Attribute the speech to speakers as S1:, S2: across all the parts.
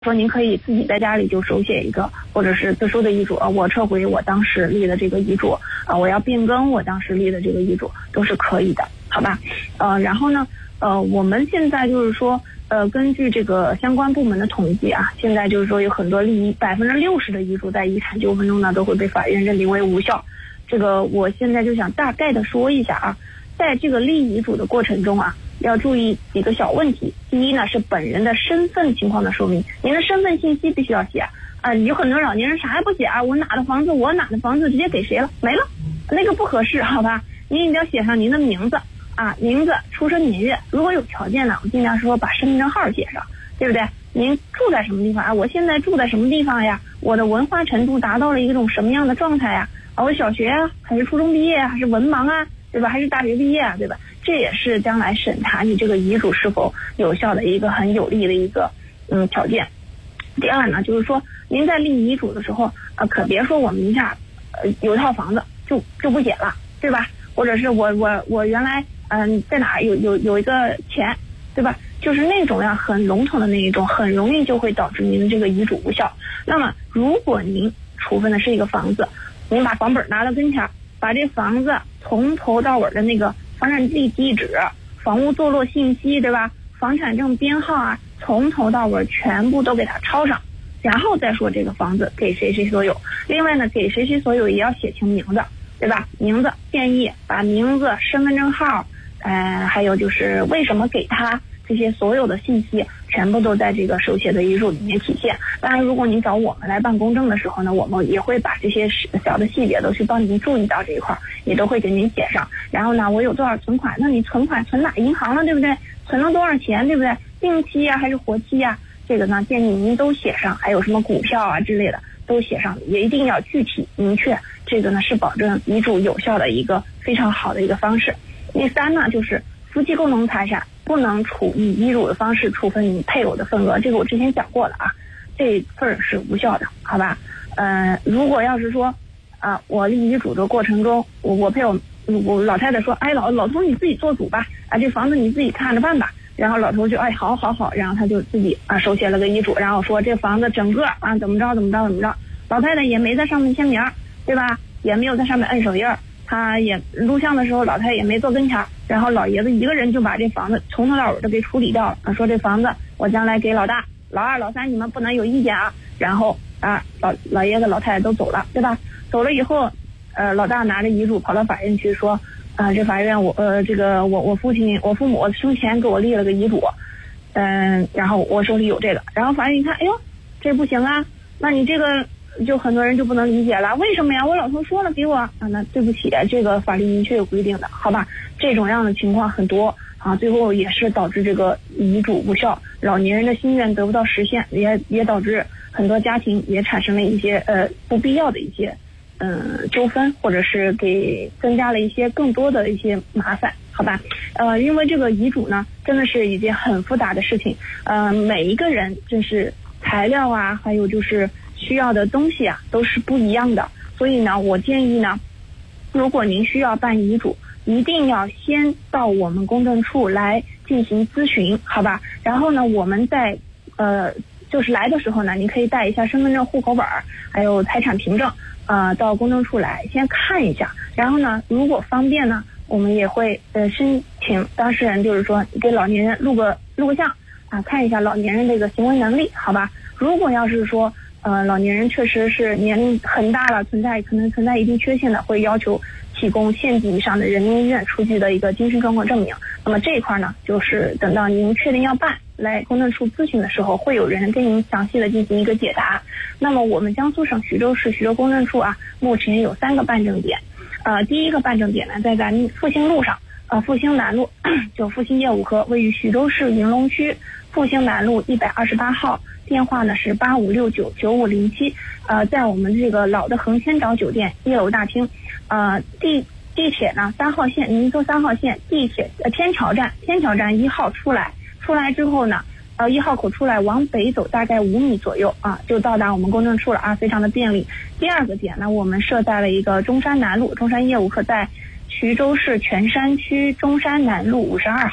S1: 说您可以自己在家里就手写一个，或者是自书的遗嘱，我撤回我当时立的这个遗嘱，我要变更我当时立的这个遗嘱，都是可以的，好吧？然后呢，我们现在就是说，根据这个相关部门的统计啊，现在就是说有很多立遗60%的遗嘱在遗产纠纷中呢都会被法院认定为无效。这个我现在就想大概的说一下啊，在这个立遗嘱的过程中啊，要注意几个小问题。第一呢，是本人的身份情况的说明，您的身份信息必须要写啊。有很多老年人啥也不写啊，我哪的房子直接给谁了，没了，那个不合适，好吧？您一定要写上您的名字啊，名字、出生年月，如果有条件呢，我尽量说把身份证号写上，对不对？您住在什么地方啊？我现在住在什么地方呀？我的文化程度达到了一种什么样的状态呀？我小学啊，还是初中毕业啊，还是文盲啊，对吧？还是大学毕业啊，对吧？这也是将来审查你这个遗嘱是否有效的一个很有利的一个条件。第二呢，就是说您在立遗嘱的时候可别说我名下有套房子就不写了，对吧？或者是我原来在哪有一个钱，对吧？就是那种呀很笼统的那一种，很容易就会导致您的这个遗嘱无效。那么如果您处分的是一个房子，您把房本拿到跟前，把这房子从头到尾的那个房产地址、房屋坐落信息，对吧？房产证编号啊，从头到尾全部都给它抄上，然后再说这个房子给谁谁所有。另外呢，给谁谁所有也要写清名字，对吧？名字建议把名字、身份证号，还有就是为什么给他，这些所有的信息全部都在这个手写的遗嘱里面体现。当然如果您找我们来办公证的时候呢，我们也会把这些小的细节都去帮您注意到这一块，也都会给您写上。然后呢，我有多少存款，那你存款存哪银行了，对不对？存了多少钱，对不对？定期啊还是活期啊，这个呢建议您都写上，还有什么股票啊之类的都写上，也一定要具体明确，这个呢是保证遗嘱有效的一个非常好的一个方式。第三呢，就是夫妻共同财产不能以遗嘱的方式处分你配偶的份额，这个我之前讲过了啊，这份是无效的，好吧？如果要是说我立遗嘱的过程中，我配偶，我老太太说，老头你自己做主吧，这房子你自己看着办吧。然后老头就好，然后他就自己手写了个遗嘱，然后说这房子整个怎么着，老太太也没在上面签名，对吧？也没有在上面摁手印，他也录像的时候老太太也没坐跟前，然后老爷子一个人就把这房子从头到尾都给处理掉了，说这房子我将来给老大、老二、老三你们不能有意见啊。然后老爷子老太太都走了，对吧？走了以后老大拿着遗嘱跑到法院去说，这法院我父母生前给我立了个遗嘱，然后我手里有这个，然后法院一看，哎呦这不行啊，那你这个就很多人就不能理解了，为什么呀？我老头说了给我那对不起，这个法律明确有规定的，好吧？这种样的情况很多最后也是导致这个遗嘱无效，老年人的心愿得不到实现，也导致很多家庭也产生了一些不必要的一些纠纷，或者是给增加了一些更多的一些麻烦，好吧？因为这个遗嘱呢真的是一件很复杂的事情，每一个人就是材料啊，还有就是需要的东西都是不一样的，所以呢我建议呢，如果您需要办遗嘱，一定要先到我们公证处来进行咨询，好吧？然后呢我们在就是来的时候呢，您可以带一下身份证、户口本还有财产凭证到公证处来先看一下，然后呢如果方便呢，我们也会申请当事人就是说给老年人录个像看一下老年人这个行为能力，好吧？如果要是说老年人确实是年龄很大了，可能存在一定缺陷的，会要求提供县级以上的人民医院出具的一个精神状况证明。那么这一块呢，就是等到您确定要办来公证处咨询的时候，会有人跟您详细的进行一个解答。那么我们江苏省徐州市徐州公证处目前有3个办证点。第一个办证点呢，在咱们复兴路上，复兴南路就复兴业务科，位于徐州市云龙区复兴南路128号，电话呢是85699507，在我们这个老的恒千岛酒店1楼大厅。地铁呢3号线，您坐3号线地铁天桥站1号出来之后呢，1号口出来往北走大概5米左右就到达我们公证处了非常的便利。第二个点呢，我们设在了一个中山南路，中山业务科在徐州市泉山区中山南路52号。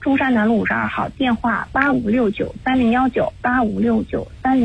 S1: 中山南路52号，电话85693019856930。